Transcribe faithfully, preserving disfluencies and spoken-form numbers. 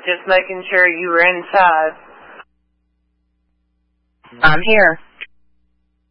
just making sure you were inside. I'm here.